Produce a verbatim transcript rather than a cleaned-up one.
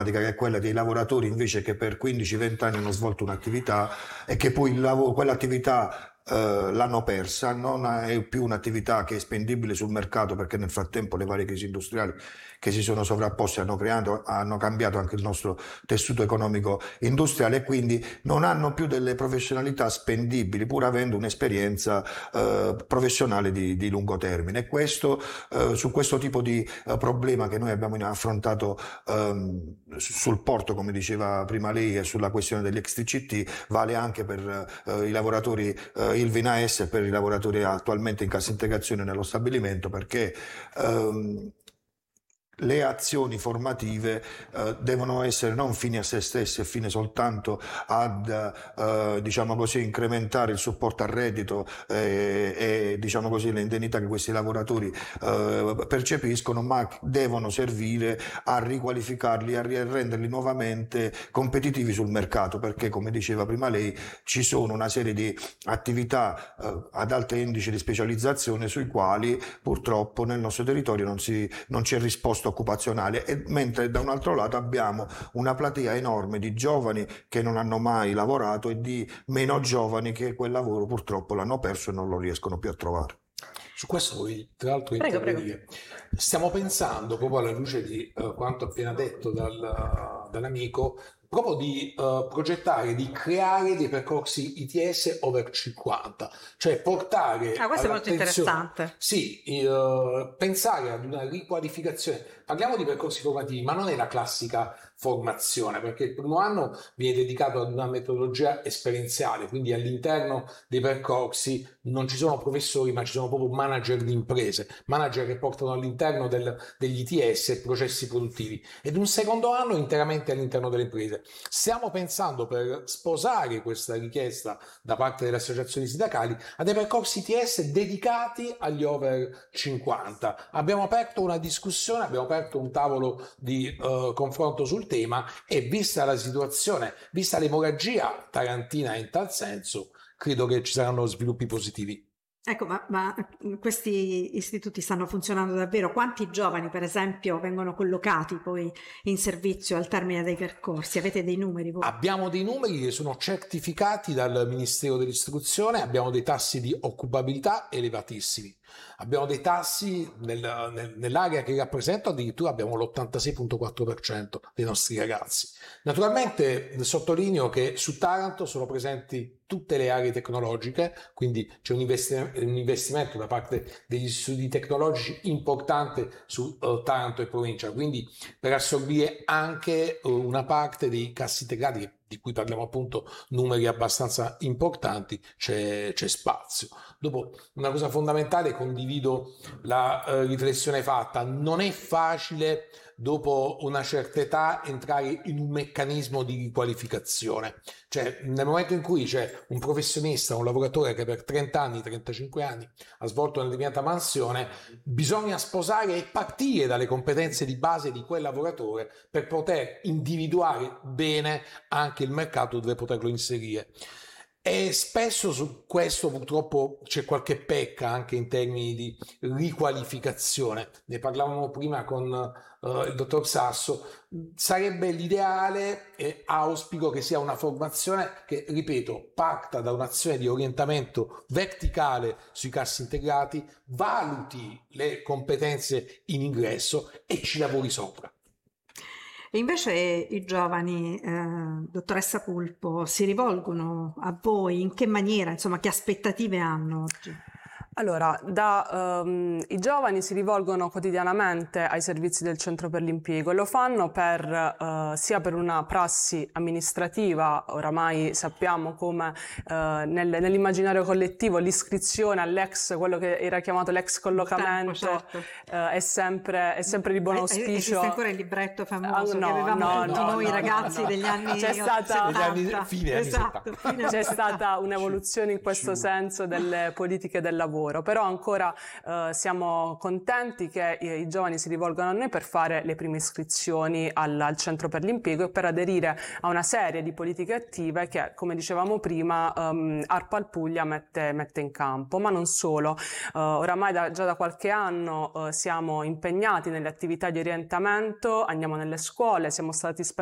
che è quella dei lavoratori invece che per quindici venti anni hanno svolto un'attività e che poi il lavoro, quell'attività Uh, l'hanno persa, non è più un'attività che è spendibile sul mercato, perché nel frattempo le varie crisi industriali che si sono sovrapposte hanno creato, hanno cambiato anche il nostro tessuto economico industriale, e quindi non hanno più delle professionalità spendibili pur avendo un'esperienza uh, professionale di, di lungo termine. E questo, uh, su questo tipo di uh, problema che noi abbiamo affrontato um, sul porto, come diceva prima lei, e sulla questione degli ex T C T, vale anche per uh, i lavoratori uh, il V N A S, per i lavoratori attualmente in cassa integrazione nello stabilimento, perché um, le azioni formative eh, devono essere non fini a se stesse, fine soltanto ad eh, diciamo così incrementare il supporto al reddito eh, e diciamo così le indennità che questi lavoratori eh, percepiscono, ma devono servire a riqualificarli, a renderli nuovamente competitivi sul mercato, perché come diceva prima lei ci sono una serie di attività eh, ad alto indice di specializzazione sui quali purtroppo nel nostro territorio non, si, non c'è risposta occupazionale, e mentre da un altro lato abbiamo una platea enorme di giovani che non hanno mai lavorato e di meno giovani che quel lavoro purtroppo l'hanno perso e non lo riescono più a trovare. Su questo voglio tra l'altro intervenire. Stiamo pensando, proprio alla luce di uh, quanto appena detto dal, dall'amico, proprio di uh, progettare, di creare dei percorsi I T S over cinquanta, cioè portare ah, questo è molto interessante. Sì, uh, pensare ad una riqualificazione. Parliamo di percorsi formativi, ma non è la classica formazione, perché il primo anno viene dedicato ad una metodologia esperienziale, quindi all'interno dei percorsi non ci sono professori, ma ci sono proprio manager di imprese, manager che portano all'interno del, degli I T S processi produttivi, ed un secondo anno interamente all'interno delle imprese. Stiamo pensando, per sposare questa richiesta da parte delle associazioni sindacali, a dei percorsi I T S dedicati agli over cinquanta. Abbiamo aperto una discussione, abbiamo aperto un tavolo di uh, confronto sul tema, e vista la situazione, vista l'emorragia tarantina in tal senso, credo che ci saranno sviluppi positivi. Ecco, ma, ma questi istituti stanno funzionando davvero? Quanti giovani, per esempio, vengono collocati poi in servizio al termine dei percorsi? Avete dei numeri voi? Abbiamo dei numeri che sono certificati dal Ministero dell'Istruzione, abbiamo dei tassi di occupabilità elevatissimi. Abbiamo dei tassi nel, nel, nell'area che rappresento, addirittura abbiamo l'ottantasei virgola quattro per cento dei nostri ragazzi. Naturalmente sottolineo che su Taranto sono presenti tutte le aree tecnologiche, quindi c'è un investimento, un investimento da parte degli studi tecnologici importante su uh, Taranto e provincia, quindi per assorbire anche uh, una parte dei cassi integrati, di cui parliamo appunto numeri abbastanza importanti, c'è, c'è spazio. Dopo, una cosa fondamentale, condivido la uh, riflessione fatta, non è facile dopo una certa età entrare in un meccanismo di riqualificazione, cioè nel momento in cui c'è un professionista, un lavoratore che per trenta anni, trentacinque anni ha svolto una determinata mansione, bisogna sposare e partire dalle competenze di base di quel lavoratore per poter individuare bene anche il mercato dove poterlo inserire. E spesso su questo purtroppo c'è qualche pecca anche in termini di riqualificazione. Ne parlavamo prima con uh, il dottor Sasso. Sarebbe l'ideale, e auspico che sia una formazione che, ripeto, parta da un'azione di orientamento verticale sui cassi integrati, valuti le competenze in ingresso e ci lavori sopra. E invece i giovani, eh, dottoressa Pulpo, si rivolgono a voi? In che maniera? Insomma, che aspettative hanno oggi? Allora, da, um, i giovani si rivolgono quotidianamente ai servizi del Centro per l'Impiego e lo fanno per, uh, sia per una prassi amministrativa. Oramai sappiamo come uh, nel, nell'immaginario collettivo l'iscrizione all'ex, quello che era chiamato l'ex collocamento, tempo, certo. uh, è, sempre, è sempre di buon auspicio. Esiste ancora il libretto famoso uh, no, che avevamo no, tutti no, noi no, ragazzi no, degli anni c'è stata, settanta. Fine esatto, anni c'è stata un'evoluzione in questo senso delle politiche del lavoro. lavoro, però ancora eh, siamo contenti che i, i giovani si rivolgano a noi per fare le prime iscrizioni al, al Centro per l'Impiego e per aderire a una serie di politiche attive che, come dicevamo prima, um, ARPAL Puglia mette, mette in campo, ma non solo. Uh, oramai da, già da qualche anno uh, siamo impegnati nelle attività di orientamento, andiamo nelle scuole, siamo stati spesso